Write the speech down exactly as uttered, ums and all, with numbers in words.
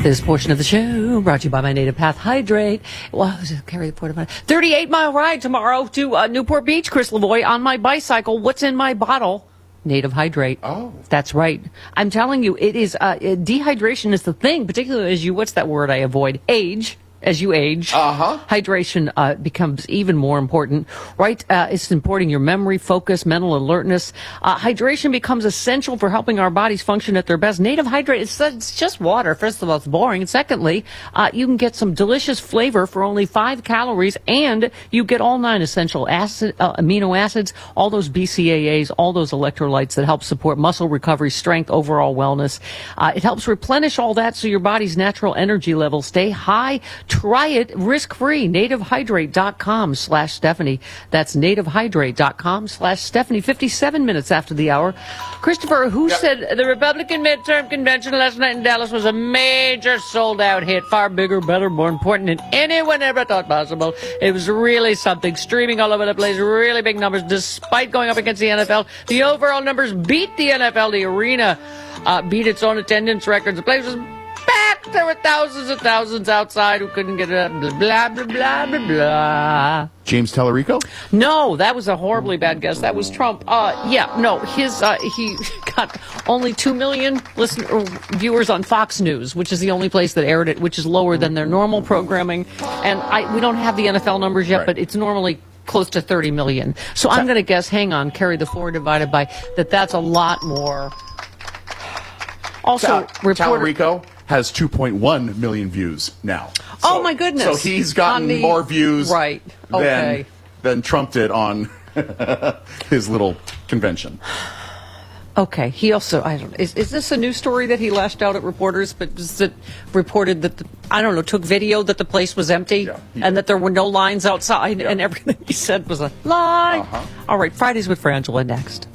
This portion of the show brought to you by my Native Path Hydrate. Well, carry the port of my thirty-eight mile ride tomorrow to uh, Newport Beach, Chris Lavoie, on my bicycle. What's in my bottle? Native Hydrate. Oh. That's right. I'm telling you, it is, uh, dehydration is the thing, particularly as you, what's that word I avoid? Age. As you age, uh-huh. hydration uh, becomes even more important, right? Uh, it's supporting your memory, focus, mental alertness. Uh, hydration becomes essential for helping our bodies function at their best. Native Hydrate, it's, it's just water. First of all, it's boring. And secondly, uh, you can get some delicious flavor for only five calories, and you get all nine essential acid, uh, amino acids, all those B C A As, all those electrolytes that help support muscle recovery, strength, overall wellness. Uh, it helps replenish all that so your body's natural energy levels stay high. Try it risk-free. nativehydrate.com slash Stephanie. That's nativehydrate.com slash Stephanie. fifty-seven minutes after the hour. Christopher, who yep. said the Republican midterm convention last night in Dallas was a major sold-out hit, far bigger, better, more important than anyone ever thought possible. It was really something. Streaming all over the place, really big numbers, despite going up against the N F L. The overall numbers beat the N F L. The arena uh, beat its own attendance records. The place was packed. There were thousands and thousands outside who couldn't get it. Blah, blah, blah, blah, blah, blah. James Tallarico? No, that was a horribly bad guess. That was Trump. Uh, yeah, no, his uh, he got only two million listen, uh, viewers on Fox News, which is the only place that aired it, which is lower than their normal programming. And I we don't have the N F L numbers yet, right. but it's normally close to thirty million. So I'm going to guess, hang on, carry the four divided by, that that's a lot more. Also, Ta- reporter... Tallarico has two point one million views now. So, oh, my goodness. So he's gotten the, more views right. okay. than, than Trump did on his little convention. Okay. He also, I don't is, is this a new story that he lashed out at reporters, but is it reported that, the, I don't know, took video that the place was empty yeah, he, and that there were no lines outside yeah. and everything he said was a lie? Uh-huh. All right. Fridays with Frangela next.